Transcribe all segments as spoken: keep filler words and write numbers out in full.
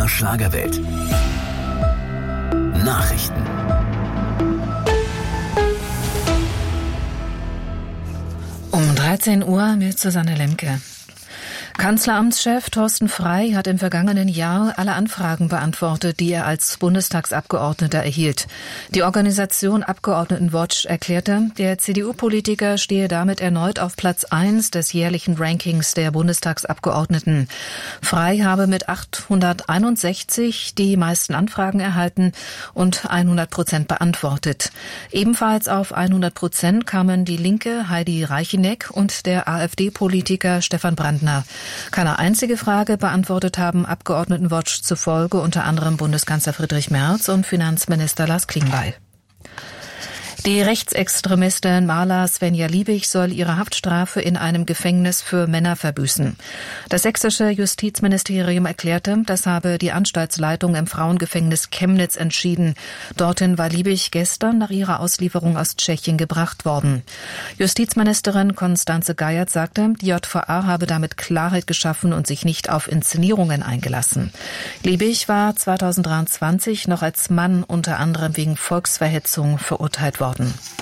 der Schlagerwelt. Nachrichten. Um dreizehn Uhr mit Susanne Lemke. Kanzleramtschef Thorsten Frey hat im vergangenen Jahr alle Anfragen beantwortet, die er als Bundestagsabgeordneter erhielt. Die Organisation Abgeordnetenwatch erklärte, der C D U-Politiker stehe damit erneut auf Platz eins des jährlichen Rankings der Bundestagsabgeordneten. Frey habe mit achthunderteinundsechzig die meisten Anfragen erhalten und hundert Prozent beantwortet. Ebenfalls auf hundert Prozent kamen die Linke Heidi Reicheneck und der AfD-Politiker Stefan Brandner. Keine einzige Frage beantwortet haben Abgeordnetenwatch zufolge unter anderem Bundeskanzler Friedrich Merz und Finanzminister Lars Klingbeil. Die Rechtsextremistin Marla Svenja Liebig soll ihre Haftstrafe in einem Gefängnis für Männer verbüßen. Das sächsische Justizministerium erklärte, das habe die Anstaltsleitung im Frauengefängnis Chemnitz entschieden. Dorthin war Liebig gestern nach ihrer Auslieferung aus Tschechien gebracht worden. Justizministerin Constanze Geiert sagte, die J V A habe damit Klarheit geschaffen und sich nicht auf Inszenierungen eingelassen. Liebig war zweitausenddreiundzwanzig noch als Mann unter anderem wegen Volksverhetzung verurteilt worden.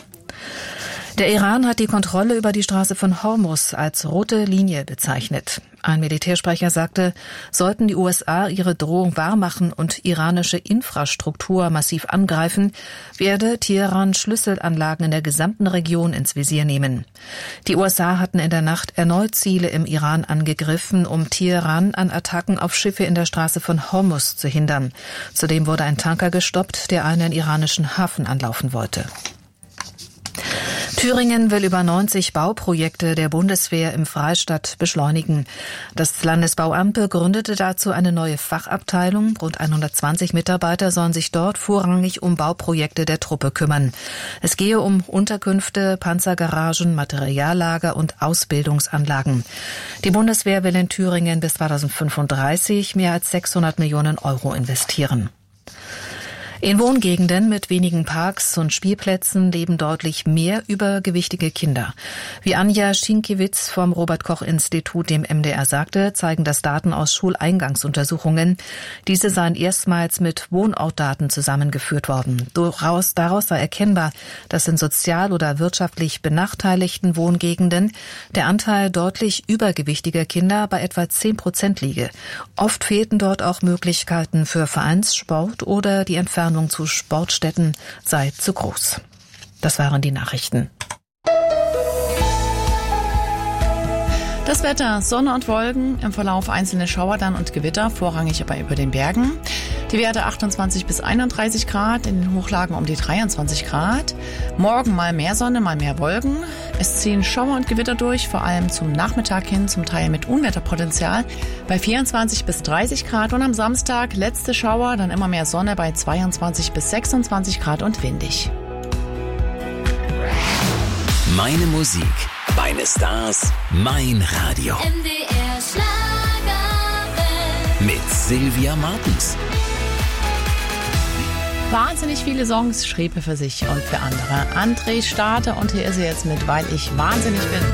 Der Iran hat die Kontrolle über die Straße von Hormuz als rote Linie bezeichnet. Ein Militärsprecher sagte, sollten die U S A ihre Drohung wahrmachen und iranische Infrastruktur massiv angreifen, werde Teheran Schlüsselanlagen in der gesamten Region ins Visier nehmen. Die U S A hatten in der Nacht erneut Ziele im Iran angegriffen, um Teheran an Attacken auf Schiffe in der Straße von Hormuz zu hindern. Zudem wurde ein Tanker gestoppt, der einen iranischen Hafen anlaufen wollte. Thüringen will über neunzig Bauprojekte der Bundeswehr im Freistaat beschleunigen. Das Landesbauamt gründete dazu eine neue Fachabteilung. Rund hundertzwanzig Mitarbeiter sollen sich dort vorrangig um Bauprojekte der Truppe kümmern. Es gehe um Unterkünfte, Panzergaragen, Materiallager und Ausbildungsanlagen. Die Bundeswehr will in Thüringen bis zweitausendfünfunddreißig mehr als sechshundert Millionen Euro investieren. In Wohngegenden mit wenigen Parks und Spielplätzen leben deutlich mehr übergewichtige Kinder. Wie Anja Schinkiewicz vom Robert-Koch-Institut dem M D R sagte, zeigen das Daten aus Schuleingangsuntersuchungen. Diese seien erstmals mit Wohnortdaten zusammengeführt worden. Daraus, daraus sei erkennbar, dass in sozial oder wirtschaftlich benachteiligten Wohngegenden der Anteil deutlich übergewichtiger Kinder bei etwa zehn Prozent liege. Oft fehlten dort auch Möglichkeiten für Vereinssport oder die Entfernung zu Sportstätten sei zu groß. Das waren die Nachrichten. Das Wetter, Sonne und Wolken, im Verlauf einzelne Schauer dann und Gewitter, vorrangig aber über den Bergen. Die Werte achtundzwanzig bis einunddreißig Grad, in den Hochlagen um die dreiundzwanzig Grad. Morgen mal mehr Sonne, mal mehr Wolken. Es ziehen Schauer und Gewitter durch, vor allem zum Nachmittag hin, zum Teil mit Unwetterpotenzial, bei vierundzwanzig bis dreißig Grad. Und am Samstag letzte Schauer, dann immer mehr Sonne bei zweiundzwanzig bis sechsundzwanzig Grad und windig. Meine Musik, meine Stars, mein Radio. M D R Schlagerwelt. Mit Sylvia Martens. Wahnsinnig viele Songs schrieb er für sich und für andere. André Starte und hier ist er jetzt mit Weil ich wahnsinnig bin.